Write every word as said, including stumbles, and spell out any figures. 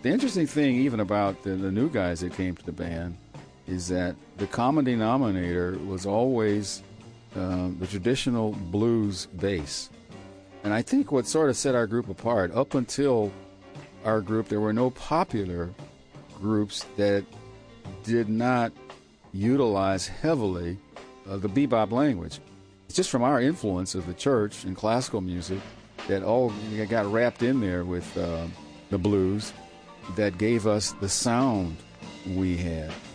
The interesting thing, even about the, the new guys that came to the band, is that the common denominator was always uh, the traditional blues bass. And I think what sort of set our group apart, up until our group, there were no popular groups that did not utilize heavily uh, the bebop language. It's just from our influence of the church and classical music that all got wrapped in there with uh, the blues that gave us the sound we had.